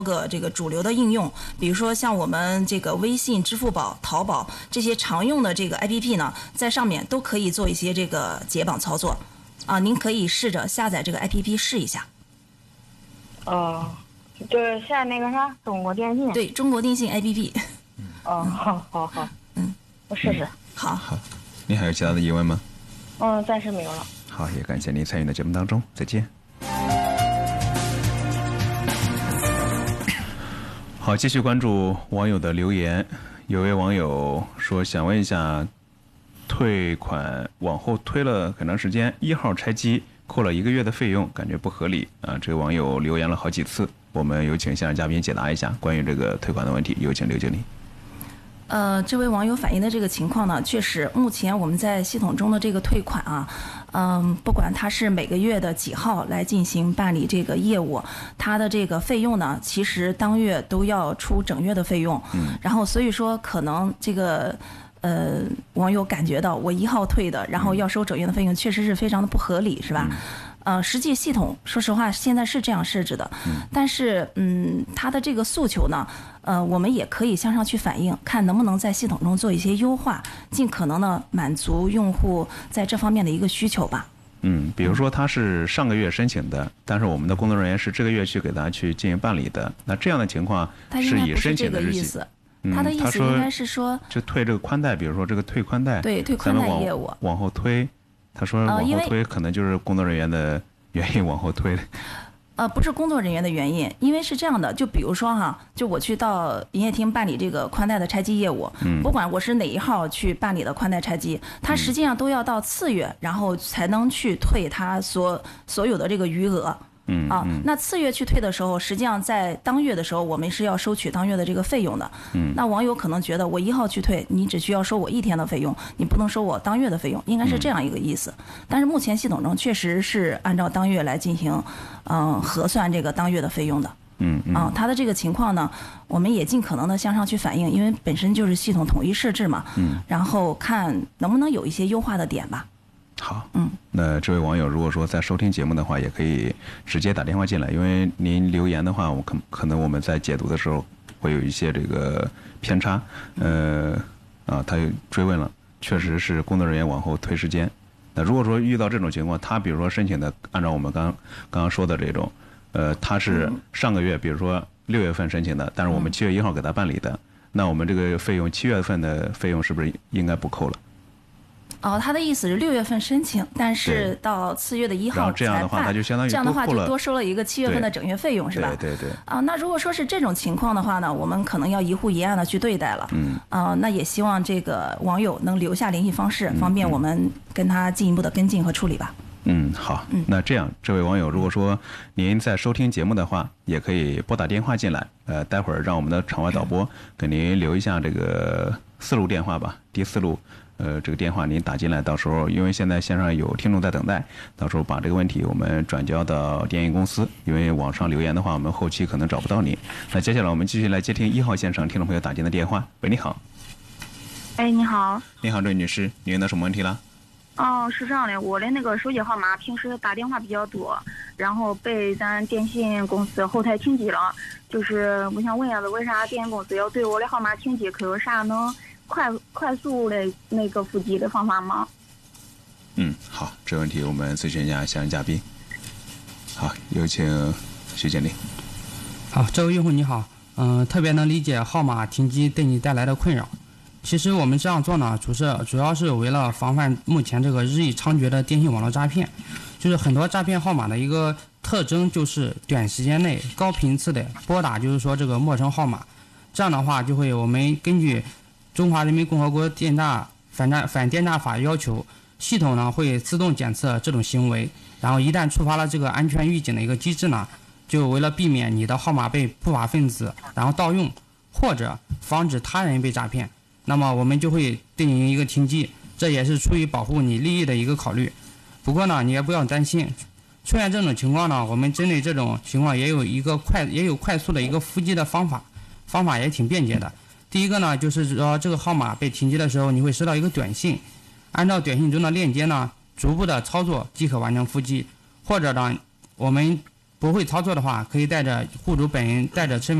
个这个主流的应用，比如说像我们这个微信、支付宝、淘宝这些常用的这个 APP 呢，在上面都可以做一些这个解绑操作啊，您可以试着下载这个 APP 试一下。 就是现在那个啥，中国电信。 对，中国电信 APP。 好，我试试。 好， 您还有其他的疑问吗？ 暂时没有了。 好，也感谢您参与的节目当中，再见。好，继续关注网友的留言。有位网友说，想问一下，退款往后推了很长时间，1号拆机扣了1个月的费用，感觉不合理啊。这个网友留言了好几次，我们有请现场嘉宾解答一下关于这个退款的问题。有请刘经理。 这位网友反映的这个情况呢，确实，目前我们在系统中的这个退款啊，不管它是每个月的几号来进行办理这个业务，它的这个费用呢，其实当月都要出整月的费用。然后所以说可能这个网友感觉到我1号退的，然后要收整月的费用，确实是非常的不合理，是吧？实际系统说实话现在是这样设置的，但是它的这个诉求呢，我们也可以向上去反映，看能不能在系统中做一些优化，尽可能的满足用户在这方面的一个需求吧。 比如说他是上个月申请的，但是我们的工作人员是这个月去给他去进行办理的，那这样的情况是以申请的日期。 他的意思应该是说， 就退这个宽带，比如说这个退宽带， 对，退宽带业务往后推。他说往后推可能就是工作人员的原因往后推。 不是工作人员的原因，因为是这样的，就比如说哈，就我去到营业厅办理这个宽带的拆机业务，不管我是哪1号去办理的宽带拆机，它实际上都要到次月，然后才能去退它所有的这个余额。那次月去退的时候，实际上在当月的时候，我们是要收取当月的这个费用的。那网友可能觉得我1号去退，你只需要收我1天的费用，你不能收我当月的费用，应该是这样一个意思。但是目前系统中确实是按照当月来进行，核算这个当月的费用的。他的这个情况呢，我们也尽可能的向上去反映，因为本身就是系统统一设置嘛。然后看能不能有一些优化的点吧。 好，那这位网友如果说在收听节目的话，也可以直接打电话进来，因为您留言的话，可能我们在解读的时候会有一些这个偏差。他追问了，确实是工作人员往后推时间。那如果说遇到这种情况，他比如说申请的，按照我们刚刚说的这种，他是上个月，比如说6月份申请的，但是我们7月1号给他办理的，那我们这个费用7月份的费用是不是应该不扣了？ 他的意思是6月份申请，但是到次月的1号才办， 这样的话他就相当于这样的话就多收了一个7月份的整月费用，是吧？ 对。 那如果说是这种情况的话呢，我们可能要一户一案的去对待了。那也希望这个网友能留下联系方式，方便我们跟他进一步的跟进和处理吧。 好。那这样，这位网友如果说您在收听节目的话，也可以拨打电话进来。待会儿让我们的场外导播给您留一下这个4路电话吧，第4路。这个电话您打进来，到时候因为现在线上有听众在等待，到时候把这个问题我们转交到电信公司，因为网上留言的话，我们后期可能找不到您。那接下来我们继续来接听1号线上听众朋友打进的电话。喂，你好。 你好。 你好，这位女士，您有什么问题了？ 是这样的，我的那个手机号码平时打电话比较多，然后被咱电信公司后台停机了。就是我想问一下子，为啥电信公司要对我的号码停机？可有啥能快速的那个复机的方法吗？ 好，这个问题我们咨询一下相应嘉宾。好，有请徐经理。 好，这位用户你好，特别能理解号码停机对你带来的困扰。其实我们这样做呢，主要是为了防范目前这个日益猖獗的电信网络诈骗。就是很多诈骗号码的一个特征就是短时间内高频次的拨打，就是说这个陌生号码。这样的话，就会我们根据中华人民共和国反电诈法要求，系统呢会自动检测这种行为，然后一旦触发了这个安全预警的一个机制呢，就为了避免你的号码被不法分子然后盗用，或者防止他人被诈骗，那么我们就会对你一个停机，这也是出于保护你利益的一个考虑。不过呢，你也不要担心，出现这种情况呢，我们针对这种情况也有快速的一个复机的方法也挺便捷的。第一个呢，就是说这个号码被停机的时候，你会收到一个短信，按照短信中的链接呢，逐步的操作即可完成复机。或者呢，我们不会操作的话，可以带着户主本人带着身份